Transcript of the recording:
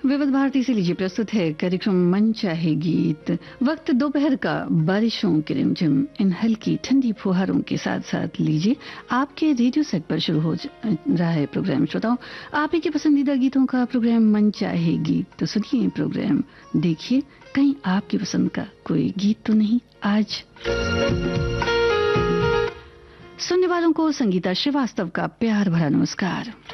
विविध भारती से लीजिए प्रस्तुत है कार्यक्रम मन चाहे गीत। वक्त दोपहर का, बारिशों की रिमझिम इन हल्की ठंडी फुहारों के साथ साथ लीजिए आपके रेडियो सेट पर शुरू हो रहा है प्रोग्राम। श्रोताओं, आप ही के पसंदीदा गीतों का प्रोग्राम मन चाहे गीत। तो सुनिए प्रोग्राम, देखिए कहीं आपकी पसंद का कोई गीत तो नहीं। आज सुनने वालों को संगीता श्रीवास्तव का प्यार भरा नमस्कार।